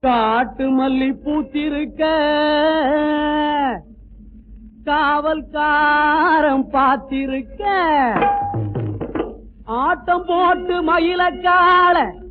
காட்டு மல்லி பூத்திருக்க காவல்காரம் பாத்திருக்க ஆட்டம் போட்டு மயிலக்கால